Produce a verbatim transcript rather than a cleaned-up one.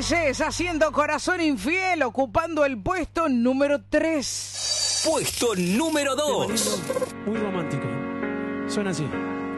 Reyes haciendo Corazón Infiel, ocupando el puesto número tres. Puesto número dos. Muy romántico. Suena así.